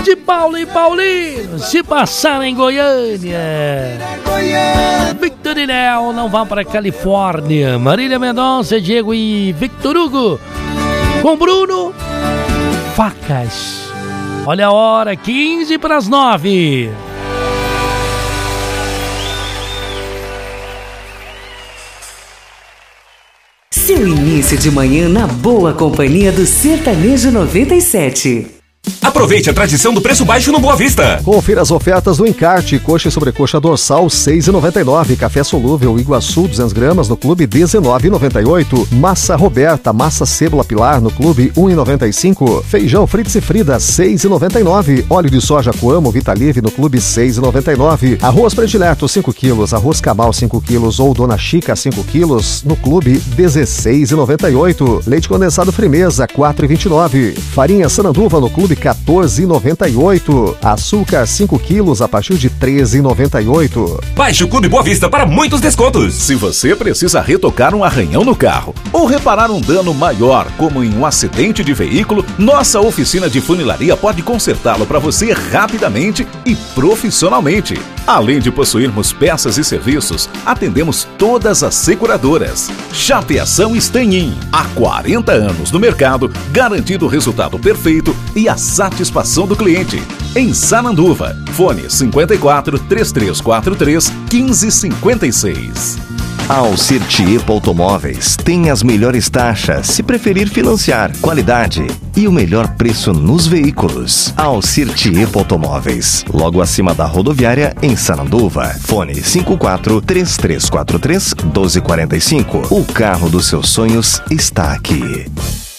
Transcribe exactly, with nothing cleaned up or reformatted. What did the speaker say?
de Paulo e Paulinho, se passar em Goiânia. Victor e Léo não vão para Califórnia. Marília Mendonça, Diego e Victor Hugo com Bruno Facas. Olha a hora, quinze para as nove. Seu início de manhã na boa companhia do Sertanejo noventa e sete. Aproveite a tradição do preço baixo no Boa Vista. Confira as ofertas do encarte. Coxa e sobrecoxa dorsal seis reais e noventa e nove centavos. Café solúvel Iguaçu duzentas gramas no Clube dezenove reais e noventa e oito centavos. Massa Roberta, massa sêbula Pilar no Clube um real e noventa e cinco centavos. Feijão Fritz e Frida seis reais e noventa e nove centavos. Óleo de soja Coamo Vitalive no Clube seis reais e noventa e nove centavos. Arroz Predileto cinco quilos. Arroz Cabal cinco quilos ou Dona Chica cinco quilos no Clube dezesseis reais e noventa e oito centavos. Leite condensado Frimeza quatro reais e vinte e nove centavos. Farinha Sananduva no Clube quatorze reais e noventa e oito centavos. Açúcar cinco quilos a partir de treze reais e noventa e oito centavos. Baixe o Clube Boa Vista para muitos descontos. Se você precisa retocar um arranhão no carro ou reparar um dano maior, como em um acidente de veículo, nossa oficina de funilaria pode consertá-lo para você rapidamente e profissionalmente. Além de possuirmos peças e serviços, atendemos todas as seguradoras. Chapeação Stanhin, há quarenta anos no mercado, garantindo o resultado perfeito e a satisfação do cliente. Em Sananduva, fone cinquenta e quatro, três três quatro três, quinze cinquenta e seis. A Alcir Tiepo Automóveis tem as melhores taxas, se preferir financiar, qualidade e o melhor preço nos veículos. A Alcir Tiepo Automóveis, logo acima da rodoviária em Sananduva. Fone cinquenta e quatro, três três quatro três, doze quarenta e cinco. O carro dos seus sonhos está aqui.